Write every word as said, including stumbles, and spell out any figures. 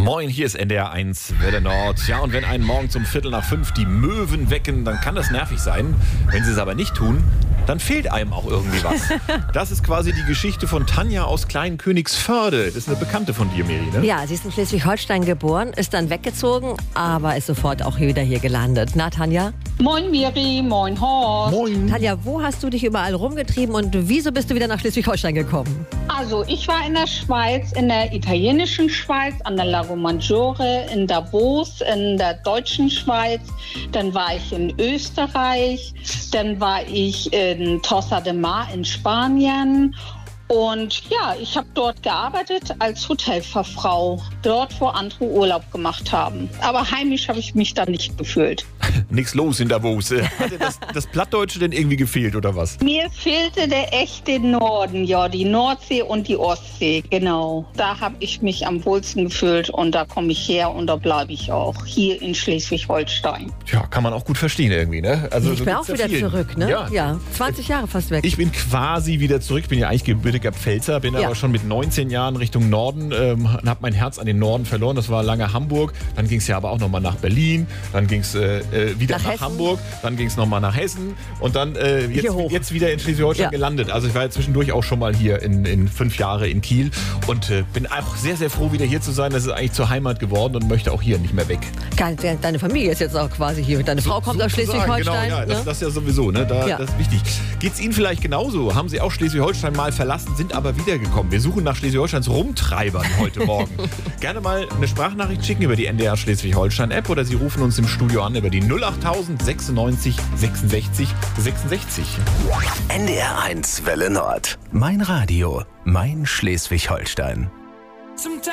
Moin, hier ist N D R eins Welle Nord. Ja, und wenn einen morgens um Viertel nach fünf die Möwen wecken, dann kann das nervig sein. Wenn sie es aber nicht tun, dann fehlt einem auch irgendwie was. Das ist quasi die Geschichte von Tanja aus Kleinkönigsförde. Das ist eine Bekannte von dir, Miri, ne? Ja, sie ist in Schleswig-Holstein geboren, ist dann weggezogen, aber ist sofort auch wieder hier gelandet. Na, Tanja? Moin Miri, moin Horst. Moin. Tanja, wo hast du dich überall rumgetrieben und wieso bist du wieder nach Schleswig-Holstein gekommen? Also ich war in der Schweiz, in der italienischen Schweiz, an der Lago Maggiore, in Davos, in der deutschen Schweiz. Dann war ich in Österreich, dann war ich in Tossa de Mar in Spanien. Und ja, ich habe dort gearbeitet als Hotelfachfrau, dort, wo andere Urlaub gemacht haben. Aber heimisch habe ich mich da nicht gefühlt. Nix los in Davos. Hatte das, das Plattdeutsche denn irgendwie gefehlt, oder was? Mir fehlte der echte Norden, ja, die Nordsee und die Ostsee, genau. Da habe ich mich am wohlsten gefühlt und da komme ich her und da bleibe ich auch, hier in Schleswig-Holstein. Tja, kann man auch gut verstehen irgendwie, ne? Also, Ich so bin gibt's auch ja wieder vielen. zurück, ne? Ja. ja. zwanzig Jahre fast weg. Ich bin quasi wieder zurück, bin ja eigentlich gebürtiger Pfälzer, bin Ja. aber schon mit neunzehn Jahren Richtung Norden, ähm, habe mein Herz an den Norden verloren. Das war lange Hamburg, dann ging es ja aber auch nochmal nach Berlin, dann ging es äh, äh, wieder Nach nach, Hessen. Hamburg, dann ging es nochmal nach Hessen und dann äh, jetzt, Hier hoch. jetzt wieder in Schleswig-Holstein Ja. gelandet. Also ich war ja zwischendurch auch schon mal hier in, in fünf Jahre in Kiel und äh, bin auch sehr, sehr froh, wieder hier zu sein. Das ist eigentlich zur Heimat geworden und möchte auch hier nicht mehr weg. Geil, de- Deine Familie ist jetzt auch quasi hier. Deine Frau kommt aus Sozusagen, Schleswig-Holstein. Genau, ja, das, ne? das ist ja sowieso, ne? Da, Ja. Das ist wichtig. Geht's Ihnen vielleicht genauso? Haben Sie auch Schleswig-Holstein mal verlassen, sind aber wiedergekommen? Wir suchen nach Schleswig-Holsteins Rumtreibern heute Morgen. Gerne mal eine Sprachnachricht schicken über die N D R Schleswig-Holstein-App oder Sie rufen uns im Studio an über die null achttausend sechsundneunzig sechsundsechzig sechsundsechzig. N D R eins Welle Nord. Mein Radio, mein Schleswig-Holstein.